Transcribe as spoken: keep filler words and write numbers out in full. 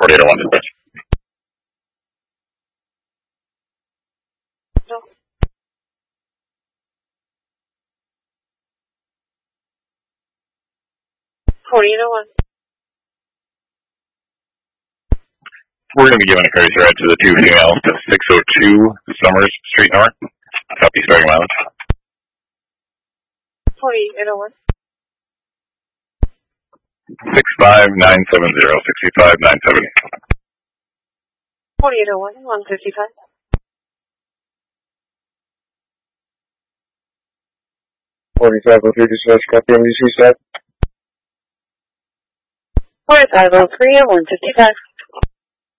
forty-eight oh one dispatch. No. forty-eight oh one. We're going to be giving a courtesy ride to the two females to six oh two Summers Street North, Southeast Bergen Island. forty-eight oh one. six five nine seven zero, six five nine seven. forty-eight oh one, one fifty-five. forty-five oh three dispatch, copy M D C side. forty-five oh three, one fifty-five.